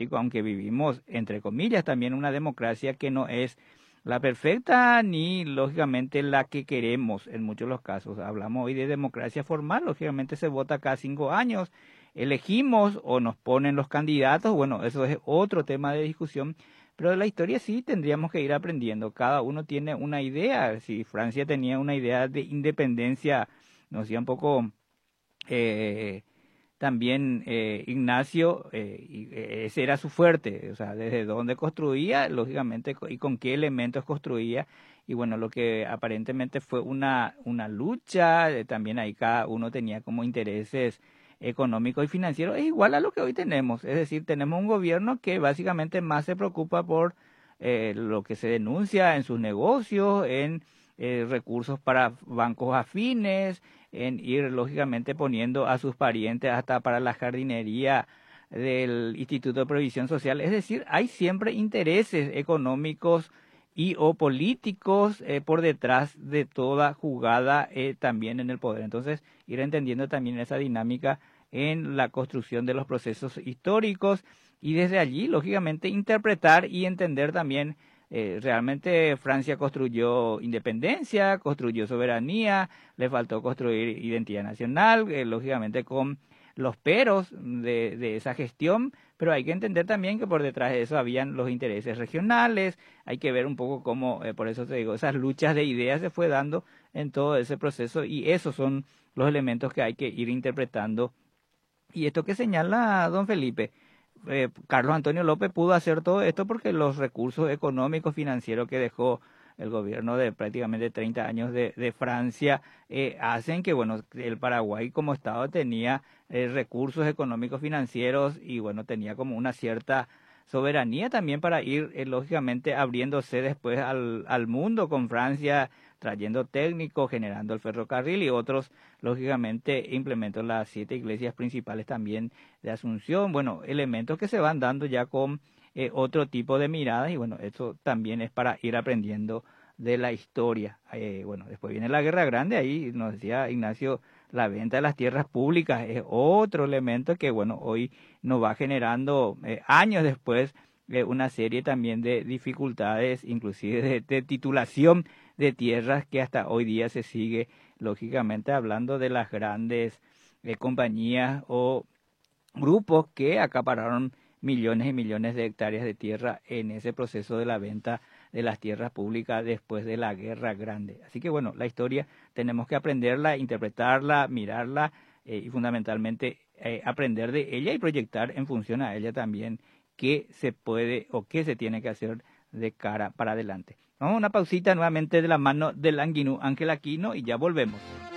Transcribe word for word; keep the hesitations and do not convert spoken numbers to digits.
democrático, aunque vivimos, entre comillas, también una democracia que no es la perfecta ni, lógicamente, la que queremos en muchos de los casos. Hablamos hoy de democracia formal, lógicamente se vota cada cinco años, elegimos o nos ponen los candidatos, bueno, eso es otro tema de discusión, pero de la historia sí tendríamos que ir aprendiendo. Cada uno tiene una idea. Si Francia tenía una idea de independencia, nos decía un poco eh, también eh, Ignacio, eh, y, eh, ese era su fuerte, o sea, desde dónde construía, lógicamente, y con qué elementos construía. Y bueno, lo que aparentemente fue una, una lucha, eh, también ahí cada uno tenía como intereses económico y financiero, es igual a lo que hoy tenemos. Es decir, tenemos un gobierno que básicamente más se preocupa por eh, lo que se denuncia en sus negocios, en eh, recursos para bancos afines, en ir lógicamente poniendo a sus parientes hasta para la jardinería del Instituto de Previsión Social. Es decir, hay siempre intereses económicos y o políticos eh, por detrás de toda jugada eh, también en el poder. Entonces, ir entendiendo también esa dinámica en la construcción de los procesos históricos y desde allí, lógicamente, interpretar y entender también eh, realmente Francia construyó independencia, construyó soberanía, le faltó construir identidad nacional, eh, lógicamente con los peros de, de esa gestión, pero hay que entender también que por detrás de eso habían los intereses regionales, hay que ver un poco cómo, eh, por eso te digo, esas luchas de ideas se fue dando en todo ese proceso y esos son los elementos que hay que ir interpretando. Y esto que señala don Felipe, eh, Carlos Antonio López pudo hacer todo esto porque los recursos económicos, financieros que dejó el gobierno de prácticamente treinta años de, de Francia eh, hacen que, bueno, el Paraguay como Estado tenía eh, recursos económicos, financieros y, bueno, tenía como una cierta soberanía también para ir, eh, lógicamente, abriéndose después al, al mundo con Francia, trayendo técnicos, generando el ferrocarril y otros, lógicamente, implementó las siete iglesias principales también de Asunción, bueno, elementos que se van dando ya con eh, otro tipo de miradas y bueno, eso también es para ir aprendiendo de la historia. Eh, bueno, después viene la Guerra Grande, ahí nos decía Ignacio, la venta de las tierras públicas es otro elemento que bueno, hoy nos va generando eh, años después eh, una serie también de dificultades, inclusive de, de titulación de tierras que hasta hoy día se sigue, lógicamente hablando de las grandes eh, compañías o grupos que acapararon millones y millones de hectáreas de tierra en ese proceso de la venta de las tierras públicas después de la Guerra Grande. Así que bueno, la historia tenemos que aprenderla, interpretarla, mirarla eh, y fundamentalmente eh, aprender de ella y proyectar en función a ella también qué se puede o qué se tiene que hacer de cara para adelante. Vamos a una pausita nuevamente de la mano del Anguinú Ángel Aquino y ya volvemos.